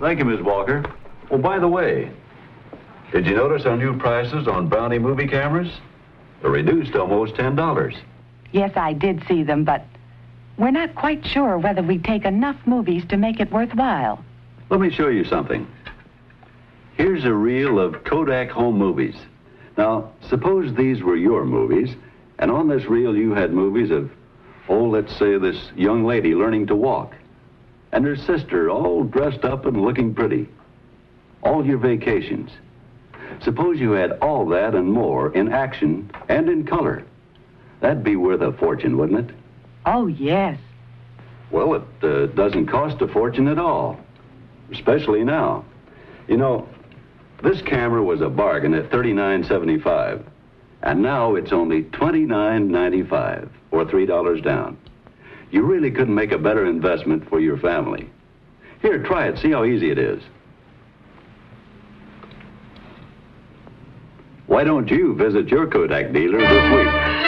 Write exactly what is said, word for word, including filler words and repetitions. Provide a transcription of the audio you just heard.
Thank you, Miss Walker. Oh, by the way, did you notice our new prices on Brownie movie cameras? They're reduced to almost ten dollars. Yes, I did see them, but we're not quite sure whether we take enough movies to make it worthwhile. Let me show you something. Here's a reel of Kodak home movies. Now, suppose these were your movies, and on this reel you had movies of, oh, let's say this young lady learning to walk, and her sister all dressed up and looking pretty. All your vacations. Suppose you had all that and more in action and in color. That'd be worth a fortune, wouldn't it? Oh, yes. Well, it uh, doesn't cost a fortune at all, especially now. You know, this camera was a bargain at thirty-nine seventy-five, and now it's only twenty-nine ninety-five, or three dollars down. You really couldn't make a better investment for your family. Here, try it. See how easy it is. Why don't you visit your Kodak dealer this week?